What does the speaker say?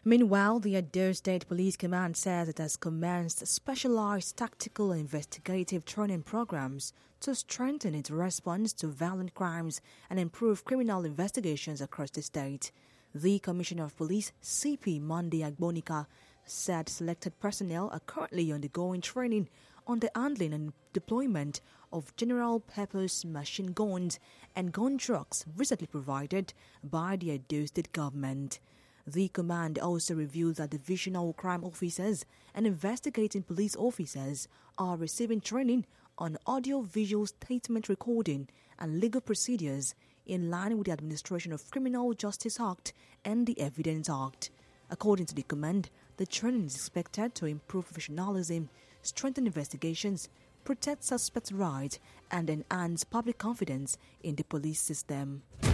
Meanwhile, the Edo State Police Command says it has commenced specialized tactical investigative training programs to strengthen its response to violent crimes and improve criminal investigations across the state. The Commissioner of Police, CP Monday Agbonika, said selected personnel are currently undergoing training on the handling and deployment of general-purpose machine guns and gun trucks recently provided by the Edo State government. The command also revealed that divisional crime officers and investigating police officers are receiving training on audio-visual statement recording and legal procedures in line with the Administration of Criminal Justice Act and the Evidence Act. According to the command, the training is expected to improve professionalism, strengthen investigations, protect suspects' rights, and enhance public confidence in the police system.